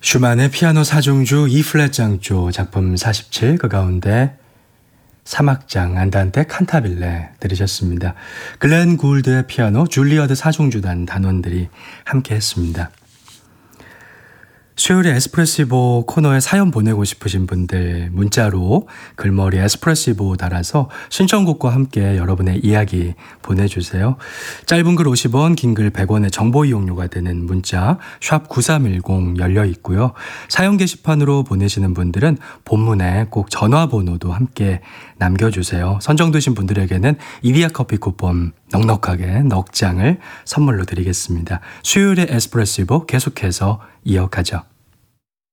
슈만의 피아노 4중주 E플랫 장조 작품 47, 그 가운데 3악장 안단테 칸타빌레 들으셨습니다. 글렌 굴드의 피아노, 줄리어드 4중주단 단원들이 함께 했습니다. 수요일에 에스프레시보 코너에 사연 보내고 싶으신 분들 문자로 글머리 에스프레시보 달아서 신청곡과 함께 여러분의 이야기 보내주세요. 짧은 글 50원, 긴 글 100원의 정보 이용료가 되는 문자 샵 9310 열려 있고요. 사연 게시판으로 보내시는 분들은 본문에 꼭 전화번호도 함께 남겨주세요. 선정되신 분들에게는 이디야 커피 쿠폰 넉넉하게 넉 장을 선물로 드리겠습니다. 수요일의 에스프레시보 계속해서 이어가죠.